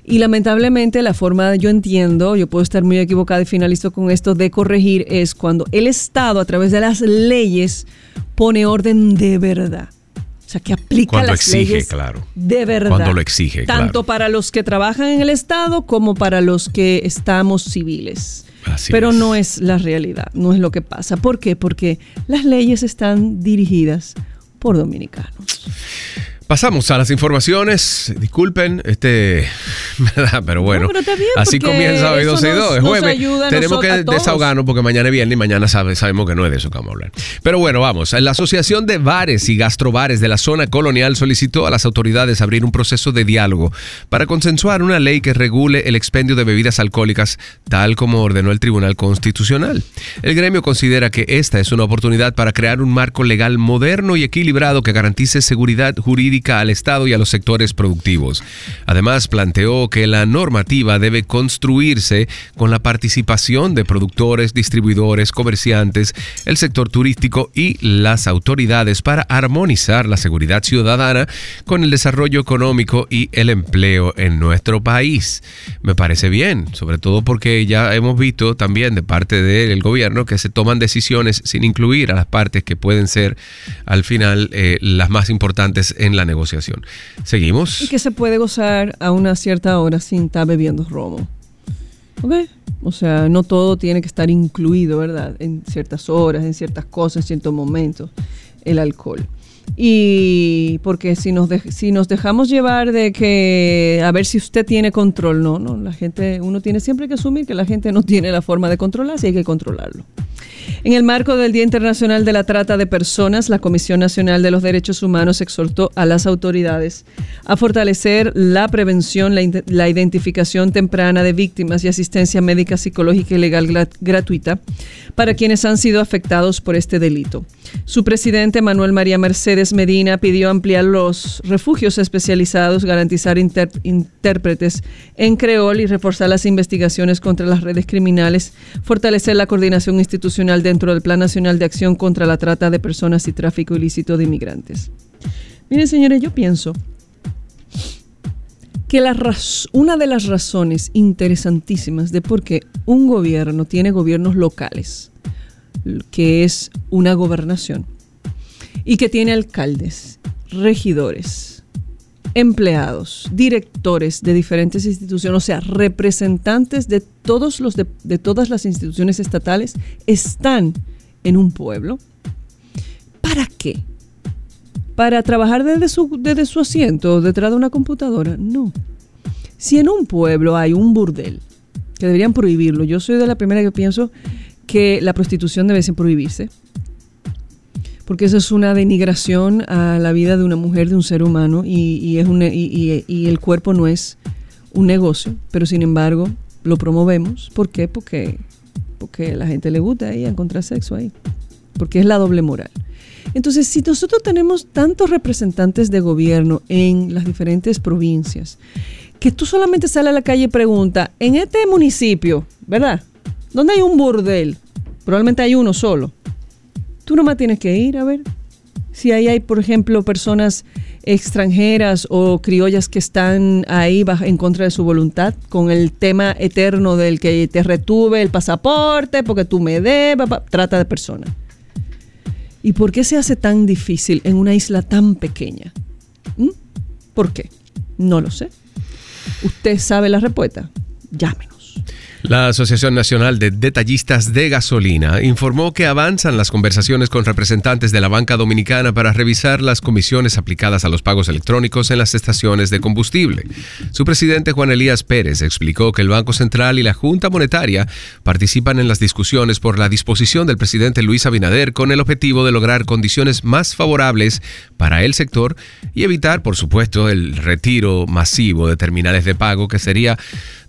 Y lamentablemente la forma, yo entiendo, yo puedo estar muy equivocada y finalizo con esto, de corregir es cuando el Estado a través de las leyes pone orden de verdad. O sea, que aplica cuando las exige, leyes claro. de verdad. Cuando lo exige, tanto para los que trabajan en el Estado como para los que estamos civiles. Pero no es la realidad, no es lo que pasa. ¿Por qué? Porque las leyes están dirigidas por dominicanos. Pasamos a las informaciones. Disculpen, pero bueno, no, pero está bien, así comienza hoy 12 y 2. Es jueves. Tenemos que desahogarnos porque mañana es viernes y mañana sabemos que no es de eso que vamos a hablar. Pero bueno, vamos. La Asociación de Bares y Gastrobares de la Zona Colonial solicitó a las autoridades abrir un proceso de diálogo para consensuar una ley que regule el expendio de bebidas alcohólicas, tal como ordenó el Tribunal Constitucional. El gremio considera que esta es una oportunidad para crear un marco legal moderno y equilibrado que garantice seguridad jurídica al Estado y a los sectores productivos. Además, planteó que la normativa debe construirse con la participación de productores, distribuidores, comerciantes, el sector turístico y las autoridades para armonizar la seguridad ciudadana con el desarrollo económico y el empleo en nuestro país. Me parece bien, sobre todo porque ya hemos visto también de parte del gobierno que se toman decisiones sin incluir a las partes que pueden ser al final las más importantes en la negociación. Seguimos. Y que se puede gozar a una cierta hora sin estar bebiendo romo. ¿Ok? O sea, no todo tiene que estar incluido, ¿verdad? En ciertas horas, en ciertas cosas, en ciertos momentos, el alcohol. Y porque si nos dejamos llevar de que a ver si usted tiene control, no, la gente, uno tiene siempre que asumir que la gente no tiene la forma de controlarse y hay que controlarlo. En el marco del Día Internacional de la Trata de Personas, la Comisión Nacional de los Derechos Humanos exhortó a las autoridades a fortalecer la prevención, la identificación temprana de víctimas y asistencia médica, psicológica y legal gratuita para quienes han sido afectados por este delito. Su presidente, Manuel María Mercedes Medina, pidió ampliar los refugios especializados, garantizar intérpretes en creol y reforzar las investigaciones contra las redes criminales, fortalecer la coordinación institucional dentro del Plan Nacional de Acción contra la Trata de Personas y Tráfico Ilícito de Inmigrantes. Miren, señores, yo pienso que una de las razones interesantísimas de por qué un gobierno tiene gobiernos locales, que es una gobernación, y que tiene alcaldes, regidores, empleados, directores de diferentes instituciones, o sea, representantes de todas las instituciones estatales están en un pueblo. ¿Para qué? ¿Para trabajar desde su asiento, detrás de una computadora? No. Si en un pueblo hay un burdel, que deberían prohibirlo, yo soy de la primera que pienso que la prostitución debe prohibirse, porque eso es una denigración a la vida de una mujer, de un ser humano, y el cuerpo no es un negocio, pero sin embargo lo promovemos. ¿Por qué? Porque a la gente le gusta ahí encontrar sexo ahí, porque es la doble moral. Entonces, si nosotros tenemos tantos representantes de gobierno en las diferentes provincias, que tú solamente sales a la calle y preguntas, en este municipio, ¿verdad?, ¿dónde hay un burdel? Probablemente hay uno solo. Tú nomás tienes que ir a ver si ahí hay, por ejemplo, personas extranjeras o criollas que están ahí en contra de su voluntad, con el tema eterno del que te retuve el pasaporte porque tú me debes, trata de personas. ¿Y por qué se hace tan difícil en una isla tan pequeña? ¿Por qué? No lo sé. ¿Usted sabe la respuesta? Llámenos. La Asociación Nacional de Detallistas de Gasolina informó que avanzan las conversaciones con representantes de la banca dominicana para revisar las comisiones aplicadas a los pagos electrónicos en las estaciones de combustible. Su presidente, Juan Elías Pérez, explicó que el Banco Central y la Junta Monetaria participan en las discusiones por la disposición del presidente Luis Abinader con el objetivo de lograr condiciones más favorables para el sector y evitar, por supuesto, el retiro masivo de terminales de pago, que sería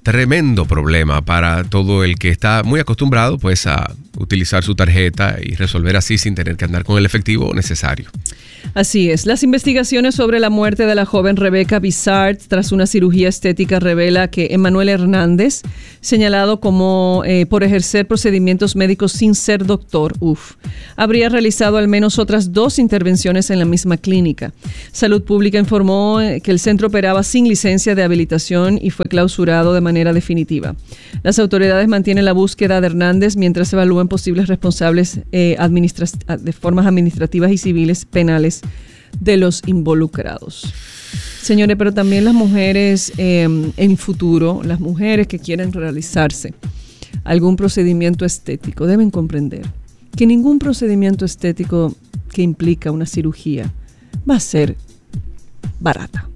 tremendo problema para todo el que está muy acostumbrado pues a utilizar su tarjeta y resolver así sin tener que andar con el efectivo necesario. Así es. Las investigaciones sobre la muerte de la joven Rebecca Bizard tras una cirugía estética revela que Emanuel Hernández, señalado como por ejercer procedimientos médicos sin ser doctor, habría realizado al menos otras 2 intervenciones en la misma clínica. Salud Pública informó que el centro operaba sin licencia de habilitación y fue clausurado de manera definitiva. Las autoridades mantienen la búsqueda de Hernández mientras evalúan posibles responsables de formas administrativas y civiles penales de los involucrados. Señores, pero también las mujeres en futuro, las mujeres que quieren realizarse algún procedimiento estético, deben comprender que ningún procedimiento estético que implica una cirugía va a ser barata.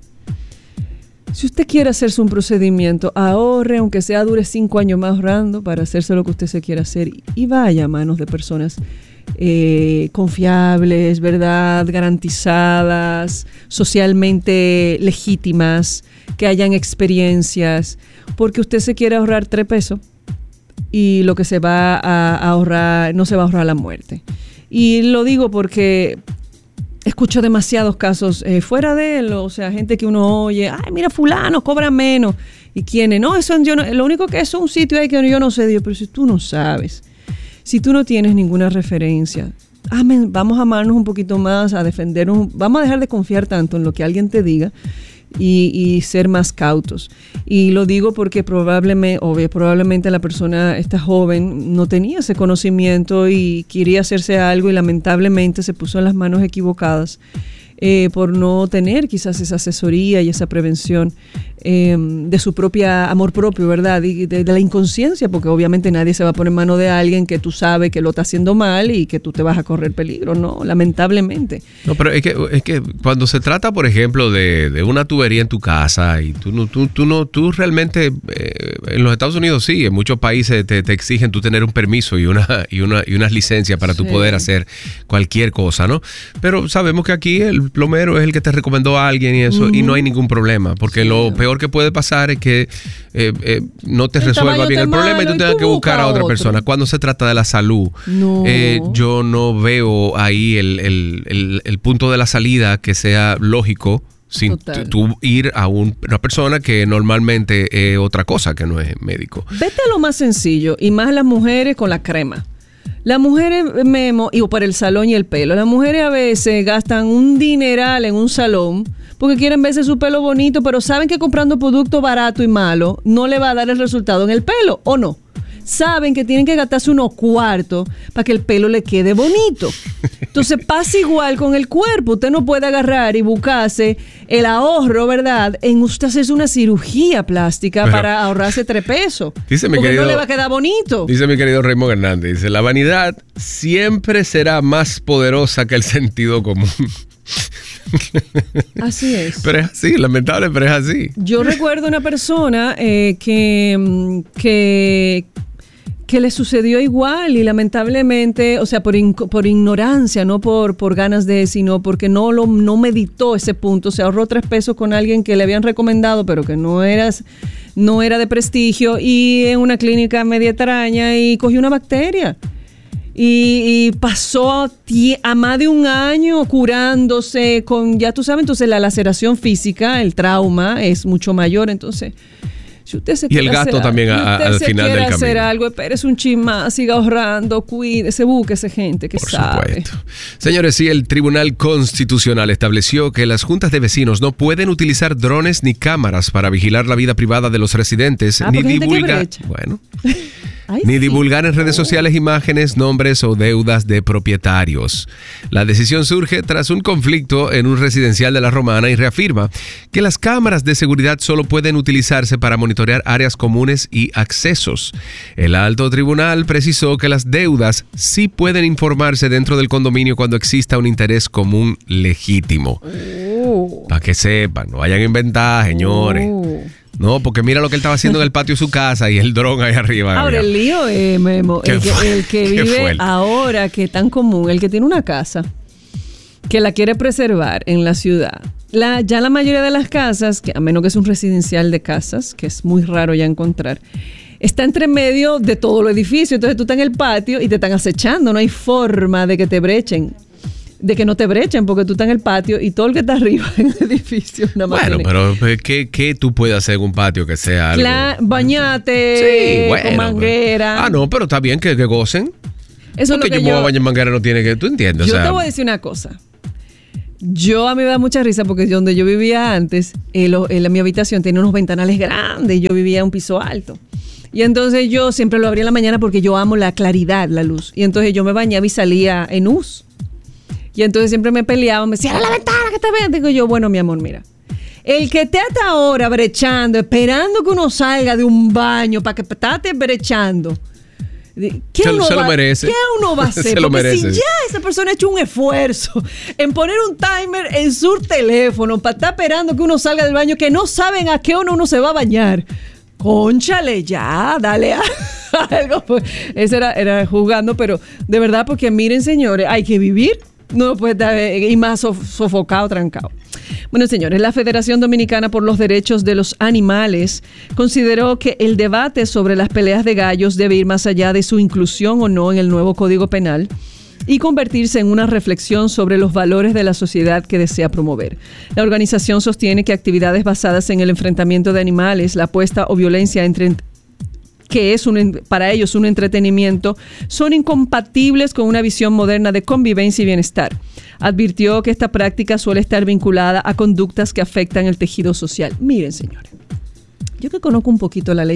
Si usted quiere hacerse un procedimiento, ahorre, aunque sea dure 5 años más ahorrando para hacerse lo que usted se quiera hacer y vaya a manos de personas confiables, ¿verdad? Garantizadas, socialmente legítimas, que hayan experiencias, porque usted se quiere ahorrar 3 pesos y lo que se va a ahorrar, no se va a ahorrar la muerte. Y lo digo porque escucho demasiados casos fuera de él, o sea, gente que uno oye, ay, mira, fulano cobra menos. ¿Y quiénes? No, eso yo no, lo único que es un sitio ahí que yo no sé, Dios, pero si tú no sabes, si tú no tienes ninguna referencia, vamos a amarnos un poquito más, a defendernos, vamos a dejar de confiar tanto en lo que alguien te diga y ser más cautos. Y lo digo porque probablemente la persona, esta joven, no tenía ese conocimiento y quería hacerse algo y lamentablemente se puso en las manos equivocadas por no tener quizás esa asesoría y esa prevención de su propia amor propio, ¿verdad? Y de la inconsciencia, porque obviamente nadie se va a poner en mano de alguien que tú sabes que lo está haciendo mal y que tú te vas a correr peligro, ¿no? Lamentablemente. No, pero es que cuando se trata, por ejemplo, de una tubería en tu casa y tú realmente, en los Estados Unidos sí, en muchos países te exigen tú tener un permiso y unas licencias para tú poder hacer cualquier cosa, ¿no? Pero sabemos que aquí el plomero es el que te recomendó a alguien y eso, y no hay ningún problema, porque lo peor que puede pasar es que no te resuelva bien el problema y tú tengas que buscar a otra persona. Cuando se trata de la salud, yo no veo ahí el punto de la salida que sea lógico sin tú ir a una persona que normalmente es otra cosa que no es médico. Vete a lo más sencillo, y más las mujeres con la crema. Las mujeres, y para el salón y el pelo, las mujeres a veces gastan un dineral en un salón porque quieren verse su pelo bonito, pero saben que comprando producto barato y malo no le va a dar el resultado en el pelo, ¿o no? Saben que tienen que gastarse unos cuartos para que el pelo le quede bonito. Entonces pasa igual con el cuerpo. Usted no puede agarrar y buscarse el ahorro, ¿verdad?, en usted hacerse una cirugía plástica para ahorrarse 3 pesos. Porque no le va a quedar bonito. Dice mi querido Raymond Hernández, dice, la vanidad siempre será más poderosa que el sentido común. Así es. Pero es así, lamentable, pero es así. Yo recuerdo una persona que le sucedió igual y lamentablemente, o sea, por ignorancia, no por ganas de, sino porque no meditó ese punto. Se ahorró 3 pesos con alguien que le habían recomendado, pero que no era de prestigio, y en una clínica media extraña, y cogió una bacteria. Y pasó a más de 1 año curándose con, ya tú sabes, entonces la laceración física, el trauma es mucho mayor. Entonces, si usted se quiere, y el gasto hacer también al final del camino. Hacer algo, espérese un chin más, siga ahorrando, cuídese, búsquese gente que sabe. Supuesto. Señores, sí, el Tribunal Constitucional estableció que las juntas de vecinos no pueden utilizar drones ni cámaras para vigilar la vida privada de los residentes, ni divulgar. Divulgar en redes sociales imágenes, nombres o deudas de propietarios. La decisión surge tras un conflicto en un residencial de La Romana y reafirma que las cámaras de seguridad solo pueden utilizarse para monitorear áreas comunes y accesos. El alto tribunal precisó que las deudas sí pueden informarse dentro del condominio cuando exista un interés común legítimo. Para que sepan, no vayan a inventar, señores. No, porque mira lo que él estaba haciendo en el patio de su casa y el dron ahí arriba. Ahora, el lío es, Memo, el que vive ahora, que es tan común, el que tiene una casa que la quiere preservar en la ciudad, ya la mayoría de las casas, que a menos que sea un residencial de casas, que es muy raro ya encontrar, está entre medio de todo el edificio. Entonces tú estás en el patio y te están acechando. No hay forma de que te brechen. De que no te brechen, porque tú estás en el patio y todo el que está arriba en el edificio. Bueno, pero ¿qué tú puedes hacer en un patio que sea algo? Bañate, con manguera. No, pero está bien que gocen. Eso porque yo me voy a bañar en manguera, no tiene que... ¿Tú entiendes? Yo te voy a decir una cosa. A mí me da mucha risa porque donde yo vivía antes, mi habitación tenía unos ventanales grandes y yo vivía en un piso alto. Y entonces yo siempre lo abría en la mañana porque yo amo la claridad, la luz. Y entonces yo me bañaba y salía en luz. Y entonces siempre me peleaban, me decían, cierra la ventana que te vean. Digo yo, bueno, mi amor, mira. El que esté hasta ahora brechando, esperando que uno salga de un baño para que esté brechando, ¿qué uno va a hacer? Porque si ya esa persona ha hecho un esfuerzo en poner un timer en su teléfono para estar esperando que uno salga del baño, que no saben a qué hora uno se va a bañar. Cónchale, ya, dale algo. Pues, eso era jugando, pero de verdad, porque miren, señores, hay que vivir. No puede estar y más sofocado, trancado. Bueno, señores, la Federación Dominicana por los Derechos de los Animales consideró que el debate sobre las peleas de gallos debe ir más allá de su inclusión o no en el nuevo Código Penal y convertirse en una reflexión sobre los valores de la sociedad que desea promover. La organización sostiene que actividades basadas en el enfrentamiento de animales, la apuesta o violencia que es para ellos un entretenimiento, son incompatibles con una visión moderna de convivencia y bienestar. Advirtió que esta práctica suele estar vinculada a conductas que afectan el tejido social. Miren, señores, yo que conozco un poquito la ley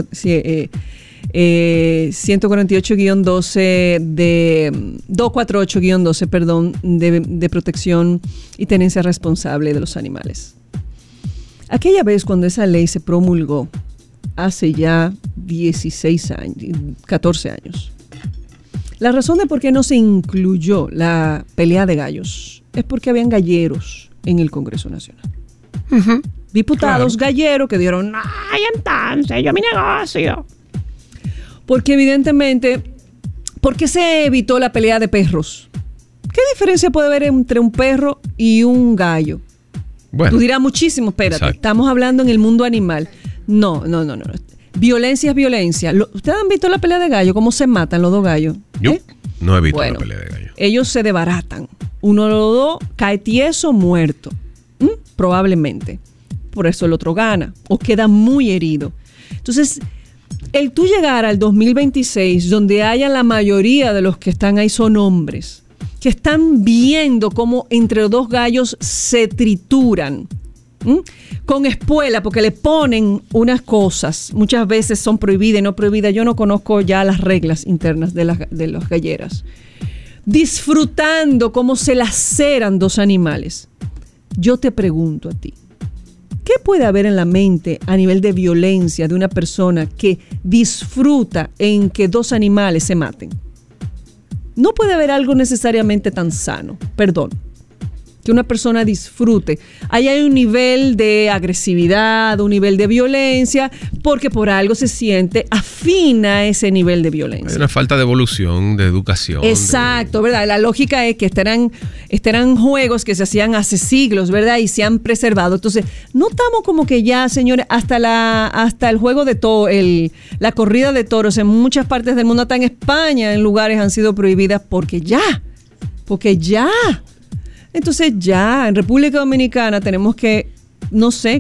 148-12 de 248-12, perdón, de protección y tenencia responsable de los animales. Aquella vez cuando esa ley se promulgó, hace ya 16 años, 14 años. La razón de por qué no se incluyó la pelea de gallos es porque habían galleros en el Congreso Nacional. Uh-huh. Diputados galleros que dijeron, ¡ay, entonces, yo mi negocio! Porque evidentemente, ¿por qué se evitó la pelea de perros? ¿Qué diferencia puede haber entre un perro y un gallo? Bueno, tú dirás muchísimo, espérate, exacto. Estamos hablando en el mundo animal. No. Violencia es violencia. ¿Ustedes han visto la pelea de gallo? ¿Cómo se matan los dos gallos? Yo no he visto la pelea de gallo. Ellos se desbaratan. Uno de los dos cae tieso, muerto. Probablemente. Por eso el otro gana. O queda muy herido. Entonces, el tú llegar al 2026, donde haya la mayoría de los que están ahí son hombres, que están viendo cómo entre los dos gallos se trituran, con espuela, porque le ponen unas cosas, muchas veces son prohibidas y no prohibidas. Yo no conozco ya las reglas internas de las galleras. Disfrutando cómo se laceran dos animales. Yo te pregunto a ti, ¿qué puede haber en la mente a nivel de violencia de una persona que disfruta en que dos animales se maten? No puede haber algo necesariamente tan sano, perdón, que una persona disfrute. Ahí hay un nivel de agresividad, un nivel de violencia, porque por algo se siente afín a ese nivel de violencia. Hay una falta de evolución, de educación. Exacto, ¿verdad? La lógica es que estarán juegos que se hacían hace siglos, ¿verdad? Y se han preservado. Entonces, no estamos como que ya, señores, hasta el juego de la corrida de toros en muchas partes del mundo, hasta en España, en lugares han sido prohibidas porque ya. Entonces ya, en República Dominicana tenemos que, no sé,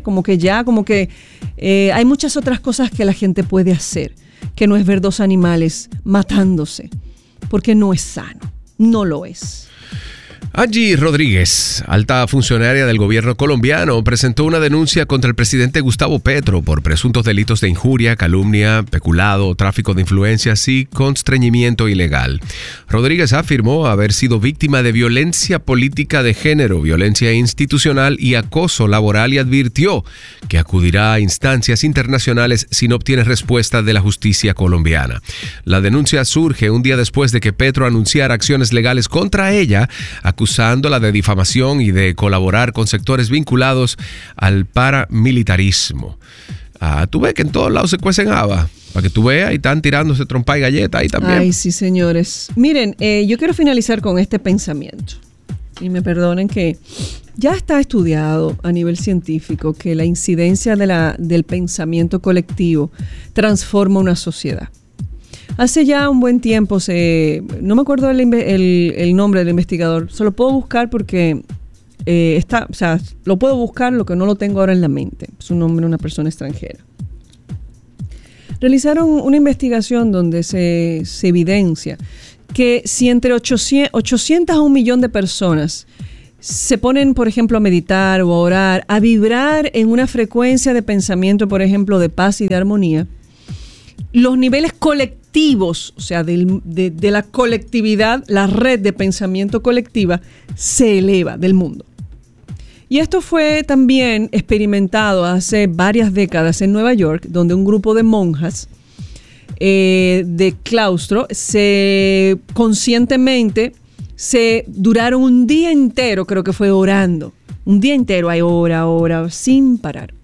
hay muchas otras cosas que la gente puede hacer, que no es ver dos animales matándose, porque no es sano, no lo es. Angie Rodríguez, alta funcionaria del gobierno colombiano, presentó una denuncia contra el presidente Gustavo Petro por presuntos delitos de injuria, calumnia, peculado, tráfico de influencias y constreñimiento ilegal. Rodríguez afirmó haber sido víctima de violencia política de género, violencia institucional y acoso laboral y advirtió que acudirá a instancias internacionales si no obtiene respuesta de la justicia colombiana. La denuncia surge un día después de que Petro anunciara acciones legales contra ella, acusándola de difamación y de colaborar con sectores vinculados al paramilitarismo. Tú ves que en todos lados se cuecen habas. Para que tú veas, y están tirándose trompa y galleta ahí también. Ay, sí, señores. Miren, yo quiero finalizar con este pensamiento. y me perdonen que ya está estudiado a nivel científico que la incidencia del pensamiento colectivo transforma una sociedad. Hace ya un buen tiempo, no me acuerdo el nombre del investigador, se lo puedo buscar porque lo puedo buscar, lo que no lo tengo ahora en la mente. Es un nombre de una persona extranjera. Realizaron una investigación donde se evidencia que si entre 800 a 1 millón de personas se ponen, por ejemplo, a meditar o a orar, a vibrar en una frecuencia de pensamiento, por ejemplo, de paz y de armonía, los niveles colectivos, o sea, de la colectividad, la red de pensamiento colectiva, se eleva del mundo. Y esto fue también experimentado hace varias décadas en Nueva York, donde un grupo de monjas de claustro conscientemente duraron un día entero, creo que fue orando. Un día entero, hay hora, sin parar.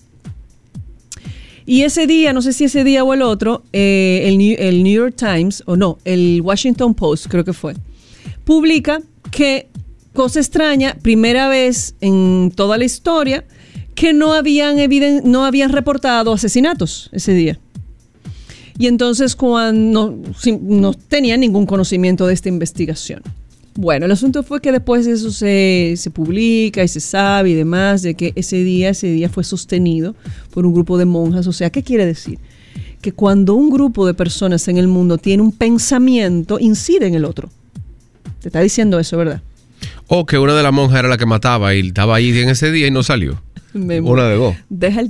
Y ese día, no sé si ese día o el otro, el New York Times, o no, el Washington Post, creo que fue, publica que, cosa extraña, primera vez en toda la historia, que no habían reportado asesinatos ese día. Y entonces cuando no tenían ningún conocimiento de esta investigación. Bueno, el asunto fue que después de eso se publica y se sabe y demás de que ese día fue sostenido por un grupo de monjas. O sea, ¿qué quiere decir? Que cuando un grupo de personas en el mundo tiene un pensamiento, incide en el otro. Te está diciendo eso, ¿verdad? O que una de las monjas era la que mataba y estaba ahí en ese día y no salió. Una de dos. Deja.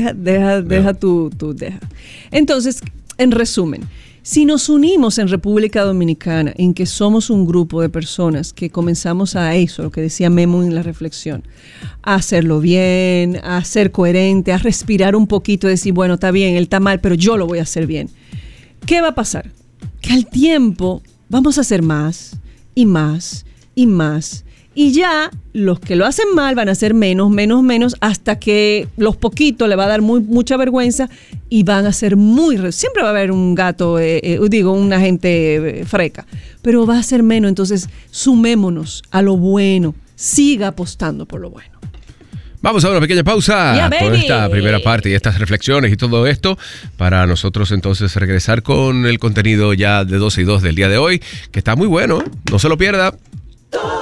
Entonces, en resumen, si nos unimos en República Dominicana, en que somos un grupo de personas que comenzamos a eso, lo que decía Memo en la reflexión, a hacerlo bien, a ser coherente, a respirar un poquito, decir, bueno, está bien, él está mal, pero yo lo voy a hacer bien. ¿Qué va a pasar? Que al tiempo vamos a hacer más y más y más. Y ya los que lo hacen mal van a hacer menos, hasta que los poquitos le va a dar mucha vergüenza y van a ser siempre va a haber un gato, una gente freca, pero va a ser menos. Entonces, sumémonos a lo bueno, siga apostando por lo bueno. Vamos a una pequeña pausa por esta primera parte y estas reflexiones y todo esto para nosotros entonces regresar con el contenido ya de 12 y 2 del día de hoy, que está muy bueno, no se lo pierda.